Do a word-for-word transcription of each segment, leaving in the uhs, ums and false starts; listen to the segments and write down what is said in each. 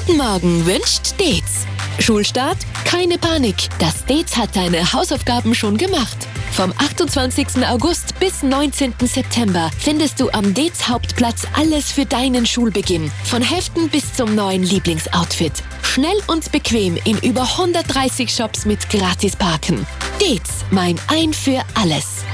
Guten Morgen wünscht Deetz. Schulstart? Keine Panik. Das Deetz hat deine Hausaufgaben schon gemacht. Vom achtundzwanzigsten August bis neunzehnten September findest du am Deetz Hauptplatz alles für deinen Schulbeginn. Von Heften bis zum neuen Lieblingsoutfit. Schnell und bequem in über hundertdreißig Shops mit Gratisparken. Deetz, mein Ein für alles.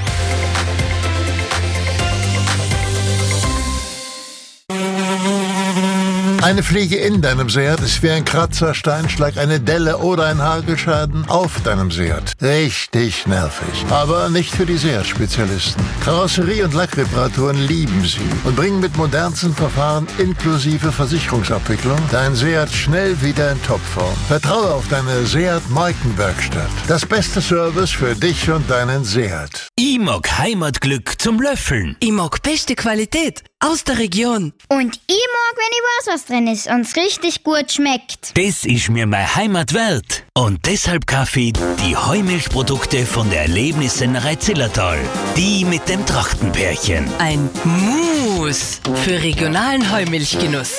Eine Fliege in deinem Seat ist wie ein Kratzer, Steinschlag, eine Delle oder ein Hagelschaden auf deinem Seat. Richtig nervig. Aber nicht für die Seat-Spezialisten. Karosserie- und Lackreparaturen lieben sie und bringen mit modernsten Verfahren inklusive Versicherungsabwicklung dein Seat schnell wieder in Topform. Vertraue auf deine Seat-Markenwerkstatt. Das beste Service für dich und deinen Seat. Ich mag Heimatglück zum Löffeln. Ich mag beste Qualität aus der Region. Und ich mag, wenn ich weiß, was drin ist und es richtig gut schmeckt. Das ist mir meine Heimat wert. Und deshalb kaufe ich die Heumilchprodukte von der Erlebnissennerei Zillertal. Die mit dem Trachtenpärchen. Ein Mus für regionalen Heumilchgenuss.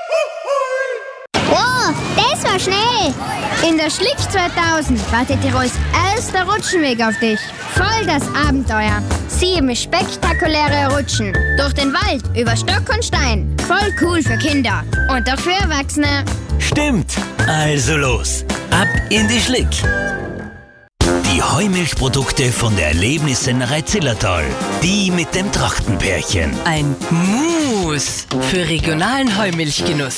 Wow, das war schnell. In der Schlick zweitausend wartet Tirols erster Rutschenweg auf dich. Voll das Abenteuer. Sieben spektakuläre Rutschen. Durch den Wald, über Stock und Stein. Voll cool für Kinder. Und auch für Erwachsene. Stimmt. Also los. Ab in die Schlick. Die Heumilchprodukte von der Erlebnissennerei Zillertal. Die mit dem Trachtenpärchen. Ein Mus für regionalen Heumilchgenuss.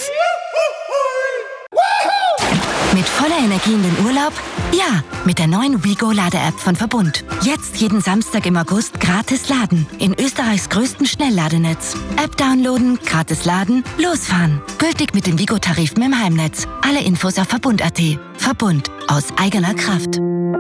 Mit voller Energie in den Urlaub? Ja, mit der neuen WeGo-Lade-App von Verbund. Jetzt jeden Samstag im August gratis laden. In Österreichs größten Schnellladenetz. App downloaden, gratis laden, losfahren. Gültig mit den WeGo-Tarifen im Heimnetz. Alle Infos auf Verbund punkt at. Verbund. Aus eigener Kraft.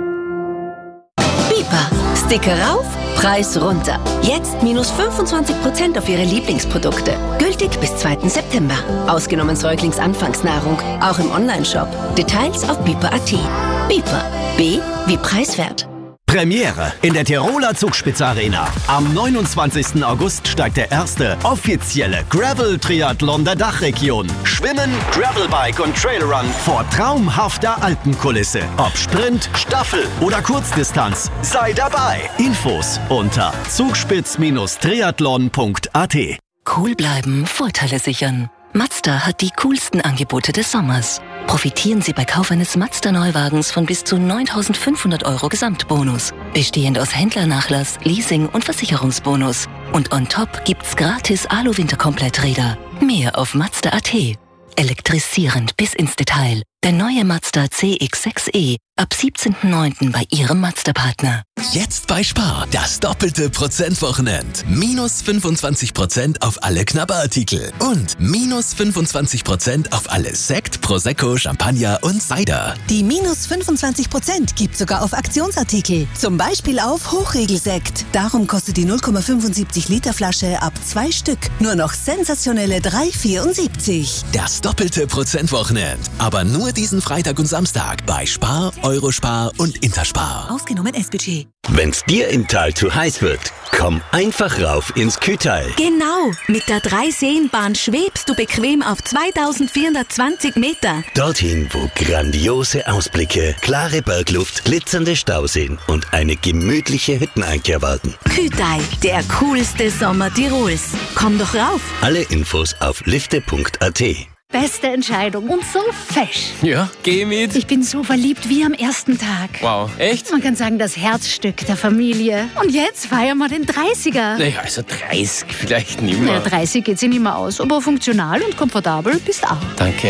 Bipa. Sticker rauf, Preis runter. Jetzt minus fünfundzwanzig Prozent auf Ihre Lieblingsprodukte. Gültig bis zweiten September. Ausgenommen Säuglingsanfangsnahrung. Auch im Onlineshop. Details auf bipa punkt at. Bipa. B wie preiswert. Premiere in der Tiroler Zugspitze-Arena. Am neunundzwanzigsten August steigt der erste offizielle Gravel-Triathlon der Dachregion. Schwimmen, Gravelbike und Trailrun vor traumhafter Alpenkulisse. Ob Sprint, Staffel oder Kurzdistanz. Sei dabei. Infos unter zugspitz triathlon punkt at. Cool bleiben, Vorteile sichern. Mazda hat die coolsten Angebote des Sommers. Profitieren Sie bei Kauf eines Mazda-Neuwagens von bis zu neuntausendfünfhundert Euro Gesamtbonus. Bestehend aus Händlernachlass, Leasing und Versicherungsbonus. Und on top gibt's gratis Alu-Winterkompletträder. Mehr auf mazda punkt at. Elektrisierend bis ins Detail. Der neue Mazda C X sechs e. Ab siebzehnten neunten bei Ihrem Mazda-Partner. Jetzt bei Spar. Das doppelte Prozentwochenend. Minus fünfundzwanzig Prozent auf alle Knabberartikel. Und minus fünfundzwanzig Prozent auf alle Sekt, Prosecco, Champagner und Cider. Die minus fünfundzwanzig Prozent gibt sogar auf Aktionsartikel. Zum Beispiel auf Hochregelsekt. Darum kostet die null Komma fünfundsiebzig Liter Flasche ab zwei Stück nur noch sensationelle drei Komma vierundsiebzig. Das doppelte Prozentwochenend. Aber nur diesen Freitag und Samstag bei Spar, Eurospar und Interspar. Ausgenommen S B G. Wenn's dir im Tal zu heiß wird, komm einfach rauf ins Kühtal. Genau, mit der Dreiseenbahn schwebst du bequem auf zweitausendvierhundertzwanzig Meter. Dorthin, wo grandiose Ausblicke, klare Bergluft, glitzernde Stauseen und eine gemütliche Hütteneinkehr warten. Kühtal, der coolste Sommer Tirols. Komm doch rauf. Alle Infos auf lifte punkt at. Beste Entscheidung und so fesch. Ja, geh mit. Ich bin so verliebt wie am ersten Tag. Wow, echt? Man kann sagen, das Herzstück der Familie. Und jetzt feiern wir den dreißiger. Naja, also dreißig vielleicht nicht mehr. Ja, dreißig geht sich nicht mehr aus, aber funktional und komfortabel bist auch. Danke.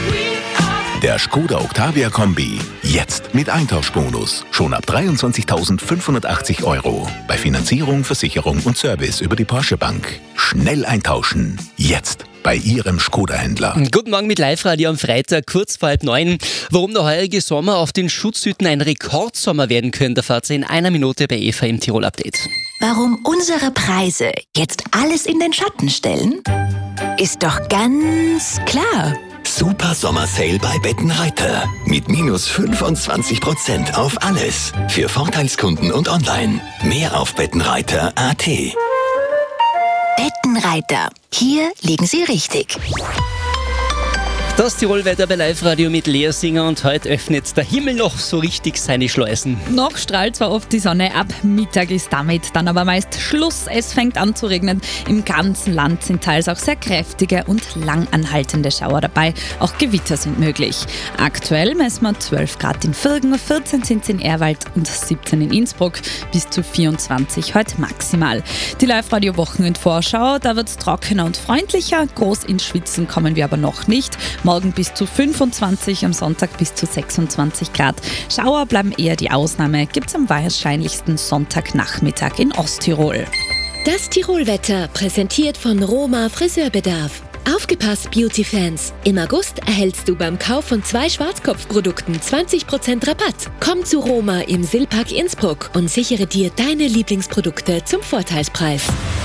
Der Skoda Octavia Kombi. Jetzt mit Eintauschbonus. Schon ab dreiundzwanzigtausendfünfhundertachtzig Euro. Bei Finanzierung, Versicherung und Service über die Porsche Bank. Schnell eintauschen. Jetzt bei Ihrem Skoda-Händler. Guten Morgen mit Live-Radio am Freitag, kurz vor halb neun. Warum der heurige Sommer auf den Schutzhütten ein Rekordsommer werden könnte, erfahrt ihr in einer Minute bei Eva im Tirol-Update. Warum unsere Preise jetzt alles in den Schatten stellen? Ist doch ganz klar. Super Sommer-Sale bei Bettenreiter. Mit minus fünfundzwanzig Prozent auf alles. Für Vorteilskunden und online. Mehr auf bettenreiter punkt at. Bettenreiter. Hier liegen Sie richtig. Das Tirolwetter bei Live-Radio mit Lea Singer und heute öffnet der Himmel noch so richtig seine Schleusen. Noch strahlt zwar oft die Sonne, ab Mittag ist damit dann aber meist Schluss. Es fängt an zu regnen. Im ganzen Land sind teils auch sehr kräftige und langanhaltende Schauer dabei. Auch Gewitter sind möglich. Aktuell messen wir zwölf Grad in Virgen, vierzehn sind es in Ehrwald und siebzehn in Innsbruck, bis zu vierundzwanzig heute maximal. Die Live-Radio-Wochenendvorschau, da wird es trockener und freundlicher. Groß ins Schwitzen kommen wir aber noch nicht. Morgen bis zu fünfundzwanzig, am Sonntag bis zu sechsundzwanzig Grad. Schauer bleiben eher die Ausnahme, gibt es am wahrscheinlichsten Sonntagnachmittag in Osttirol. Das Tirolwetter präsentiert von Roma Friseurbedarf. Aufgepasst, Beauty-Fans! Im August erhältst du beim Kauf von zwei Schwarzkopfprodukten zwanzig Prozent Rabatt. Komm zu Roma im Silpark Innsbruck und sichere dir deine Lieblingsprodukte zum Vorteilspreis.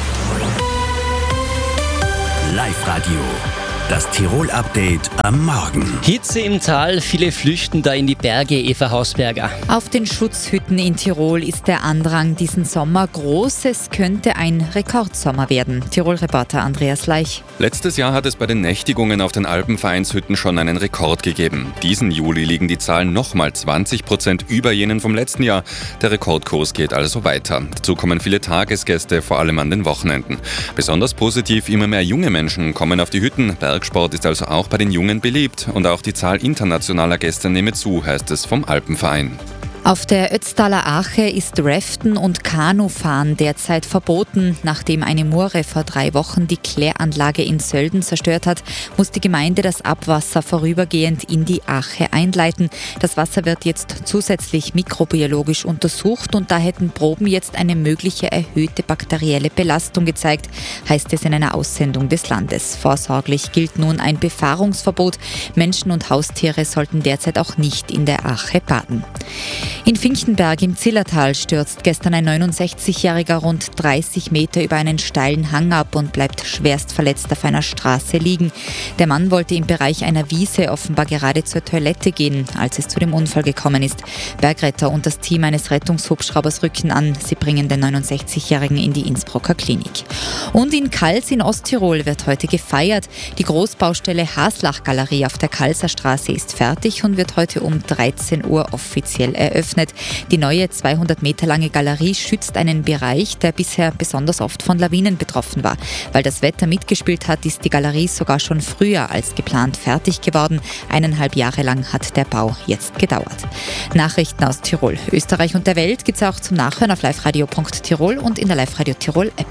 Live-Radio. Das Tirol-Update am Morgen. Hitze im Tal, viele flüchten da in die Berge, Eva Hausberger. Auf den Schutzhütten in Tirol ist der Andrang diesen Sommer groß. Es könnte ein Rekordsommer werden. Tirol-Reporter Andreas Leich. Letztes Jahr hat es bei den Nächtigungen auf den Alpenvereinshütten schon einen Rekord gegeben. Diesen Juli liegen die Zahlen nochmal zwanzig Prozent über jenen vom letzten Jahr. Der Rekordkurs geht also weiter. Dazu kommen viele Tagesgäste, vor allem an den Wochenenden. Besonders positiv, immer mehr junge Menschen kommen auf die Hütten. Bergsport ist also auch bei den Jungen beliebt und auch die Zahl internationaler Gäste nehme zu, heißt es vom Alpenverein. Auf der Ötztaler Ache ist Raften und Kanufahren derzeit verboten. Nachdem eine Murre vor drei Wochen die Kläranlage in Sölden zerstört hat, muss die Gemeinde das Abwasser vorübergehend in die Ache einleiten. Das Wasser wird jetzt zusätzlich mikrobiologisch untersucht und da hätten Proben jetzt eine mögliche erhöhte bakterielle Belastung gezeigt, heißt es in einer Aussendung des Landes. Vorsorglich gilt nun ein Befahrungsverbot. Menschen und Haustiere sollten derzeit auch nicht in der Ache baden. In Finchenberg im Zillertal stürzt gestern ein neunundsechzigjähriger rund dreißig Meter über einen steilen Hang ab und bleibt schwerst verletzt auf einer Straße liegen. Der Mann wollte im Bereich einer Wiese offenbar gerade zur Toilette gehen, als es zu dem Unfall gekommen ist. Bergretter und das Team eines Rettungshubschraubers rücken an. Sie bringen den neunundsechzigjährigen in die Innsbrucker Klinik. Und in Kals in Osttirol wird heute gefeiert. Die Großbaustelle Haslach-Galerie auf der Kalser Straße ist fertig und wird heute um dreizehn Uhr offiziell eröffnet. Die neue zweihundert Meter lange Galerie schützt einen Bereich, der bisher besonders oft von Lawinen betroffen war. Weil das Wetter mitgespielt hat, ist die Galerie sogar schon früher als geplant fertig geworden. Eineinhalb Jahre lang hat der Bau jetzt gedauert. Nachrichten aus Tirol, Österreich und der Welt gibt es auch zum Nachhören auf liveradio punkt tirol und in der Live-Radio Tirol App.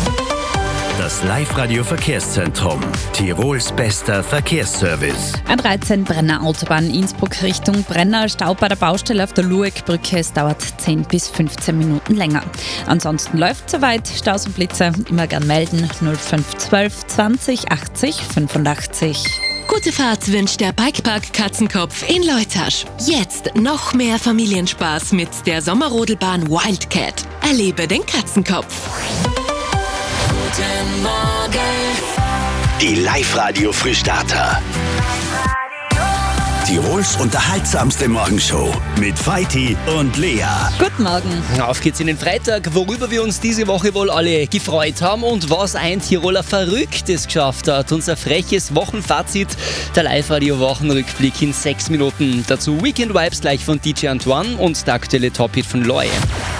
Das Live-Radio-Verkehrszentrum. Tirols bester Verkehrsservice. A dreizehn Brenner Autobahn Innsbruck Richtung Brenner. Stau bei der Baustelle auf der Lueckbrücke. Es dauert zehn bis fünfzehn Minuten länger. Ansonsten läuft soweit. Staus und Blitze immer gern melden. null fünf zwölf zwanzig achtzig fünfundachtzig. Gute Fahrt wünscht der Bikepark Katzenkopf in Leutasch. Jetzt noch mehr Familienspaß mit der Sommerrodelbahn Wildcat. Erlebe den Katzenkopf. Guten Morgen. Die Live-Radio-Frühstarter. Tirols unterhaltsamste Morgenshow mit Feiti und Lea. Guten Morgen. Auf geht's in den Freitag, worüber wir uns diese Woche wohl alle gefreut haben und was ein Tiroler Verrücktes geschafft hat. Unser freches Wochenfazit, der Live-Radio-Wochenrückblick in sechs Minuten. Dazu Weekend Vibes gleich von D J Antoine und der aktuelle Top-Hit von Loy.